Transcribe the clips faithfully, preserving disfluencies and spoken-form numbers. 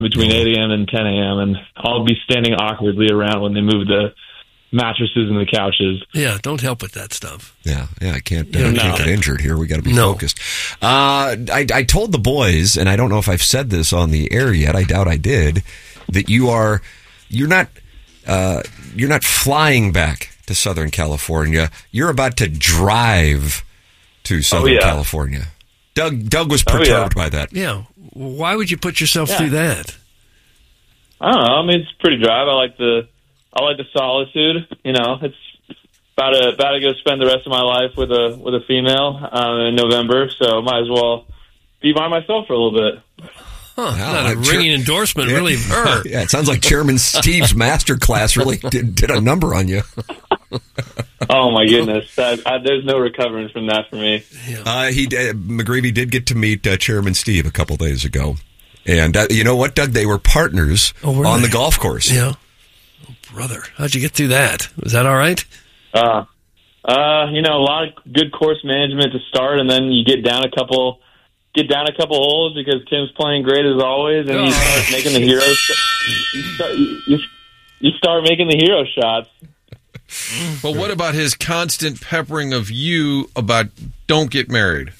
between eight a.m. and ten a.m., and I'll be standing awkwardly around when they move the mattresses and the couches. Yeah, don't help with that stuff. Yeah, yeah, I can't, uh, Yeah, I can't no. get injured here. We got to be No. focused. Uh, I, I told the boys, and I don't know if I've said this on the air yet. I doubt I did. That you are, you're not, uh, you're not flying back to Southern California. You're about to drive to Southern yeah. California. Doug, Doug was Oh, perturbed yeah. by that. Yeah. Why would you put yourself Yeah. through that? I don't know. I mean, it's a pretty drive. I like the, I like the solitude. You know, it's about to about to go spend the rest of my life with a with a female um, in November. So might as well be by myself for a little bit. Huh, Wow, not a I'm sure- ringing endorsement, Yeah. really, of her. Yeah, it sounds like Chairman Steve's master class really did, did a number on you. Oh my goodness, that, I, there's no recovering from that for me. Uh, he uh, McGreevy did get to meet uh, Chairman Steve a couple days ago, and uh, you know what, Doug? They were partners Oh, were on they? the golf course. Yeah. Oh, brother, how'd you get through that? Was that all right? Uh, uh, you know, a lot of good course management to start, and then you get down a couple, get down a couple holes because Tim's playing great as always, and you start making the hero. You start, you, you start making the hero shots. But what about his constant peppering of you about don't get married?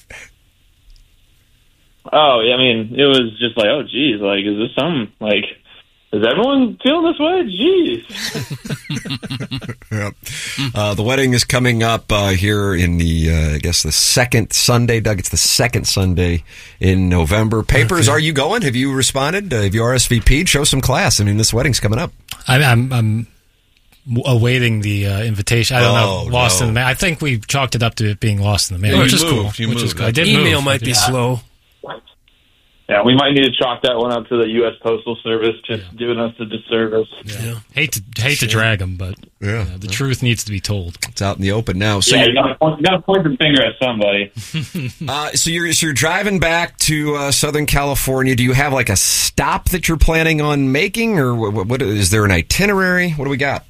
Oh, yeah, I mean, it was just like, oh, geez, like, is this something, like, is everyone feeling this way? Jeez. Yep. Uh, the wedding is coming up uh, here in the, uh, I guess, the second Sunday. Doug, it's the second Sunday in November. Papers, Okay. are you going? Have you responded? Uh, have you R S V P'd? Show some class. I mean, this wedding's coming up. I'm, I'm, I'm awaiting the uh, invitation. I don't Oh, know. Lost no. in the mail. I think we chalked it up to it being lost in the mail, Yeah, which you is moved. cool. You which is moved. cool. I did Email move. might be Yeah. slow. Yeah, we might need to chalk that one up to the U S Postal Service, just doing us a disservice. Yeah. Hate to hate to drag them, but Yeah. uh, the truth needs to be told. It's out in the open now. So Yeah, you're you gotta point, you gotta point the finger at somebody. Uh, so you're so you're driving back to uh, Southern California. Do you have like a stop that you're planning on making, or what, what is there an itinerary? What do we got?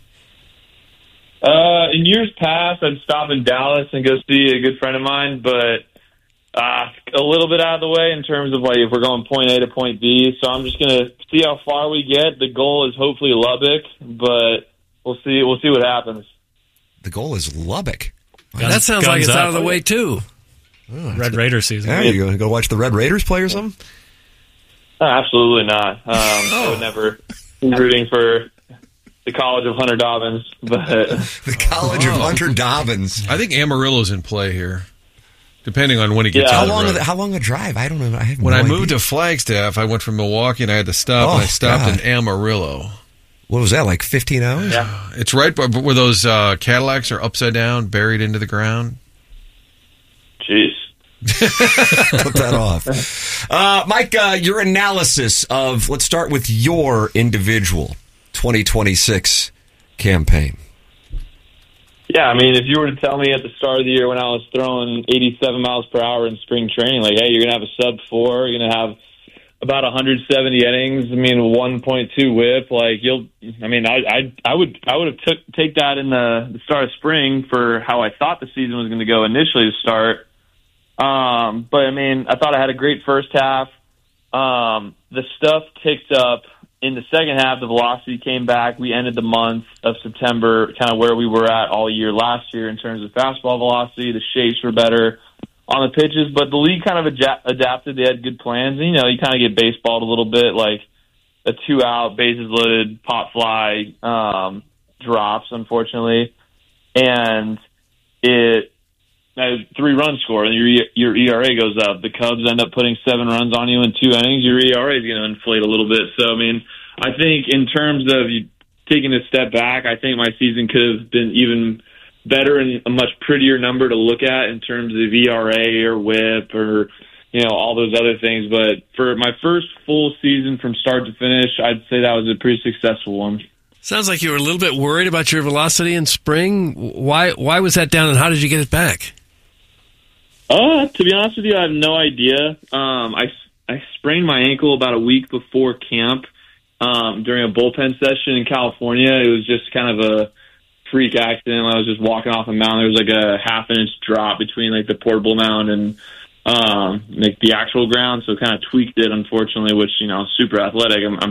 Uh, in years past, I'd stop in Dallas and go see a good friend of mine, but uh, a little bit out of the way in terms of like if we're going point A to point B. So I'm just gonna see how far we get. The goal is hopefully Lubbock, but we'll see. We'll see what happens. The goal is Lubbock. Guns- that sounds like guns it's up. out of the way, too. Red Raider season. Yeah, you gonna go watch the Red Raiders play or something? Uh, absolutely not. Um, I would never be rooting for the College of Hunter Dobbins, but The College of Hunter Dobbins. I think Amarillo's in play here, depending on when he gets Yeah. on How the long? road. How long a drive? I don't know. I have When no I moved idea. to Flagstaff, I went from Milwaukee and I had to stop, Oh, and I stopped God. in Amarillo. What was that? Like fifteen hours? yeah. It's right by where those uh, Cadillacs are upside down, buried into the ground. Jeez. Put that off. Uh, Mike, uh, your analysis of, let's start with your individual twenty twenty-six campaign. Yeah, I mean, if you were to tell me at the start of the year when I was throwing eighty-seven miles per hour in spring training, like, hey, you're going to have a sub four, you're going to have about one hundred seventy innings, I mean, one point two whip, like, you'll, I mean, I I, I would I would have took take that in the, the start of spring for how I thought the season was going to go initially to start. Um, but, I mean, I thought I had a great first half. Um, the stuff ticked up. In the second half, the velocity came back. We ended the month of September kind of where we were at all year last year in terms of fastball velocity. The shapes were better on the pitches, but the league kind of adja- adapted. They had good plans. And, you know, you kind of get baseballed a little bit, like a two-out, bases loaded, pop fly um, drops, unfortunately. And it a three-run score, and your your E R A goes up. The Cubs end up putting seven runs on you in two innings. Your E R A is going to inflate a little bit. So, I mean, I think in terms of you taking a step back, I think my season could have been even better and a much prettier number to look at in terms of E R A or whip or, you know, all those other things. But for my first full season from start to finish, I'd say that was a pretty successful one. Sounds like you were a little bit worried about your velocity in spring. Why Why was that down, and how did you get it back? Uh, to be honest with you, I have no idea. Um, I, I sprained my ankle about a week before camp um, during a bullpen session in California. It was just kind of a freak accident. I was just walking off a mound. There was like a half an inch drop between like the portable mound and um, like the actual ground, so kind of tweaked it, unfortunately, which, you know, super athletic. I'm, I'm